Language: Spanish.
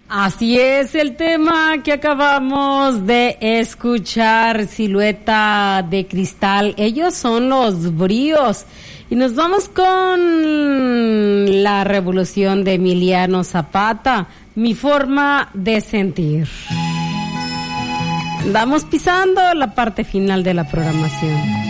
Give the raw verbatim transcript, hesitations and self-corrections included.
Así es el tema que acabamos de escuchar, Silueta de Cristal. Ellos son los Bríos. Y nos vamos con la Revolución de Emiliano Zapata, Mi Forma de Sentir. Andamos pisando la parte final de la programación.